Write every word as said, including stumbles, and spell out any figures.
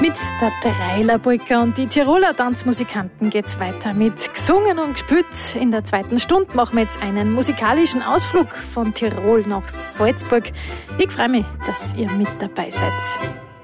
Mit der Dreiler-Polka und die Tiroler Tanzmusikanten geht's weiter mit gesungen und gespielt. In der zweiten Stunde machen wir jetzt einen musikalischen Ausflug von Tirol nach Salzburg. Ich freue mich, dass ihr mit dabei seid.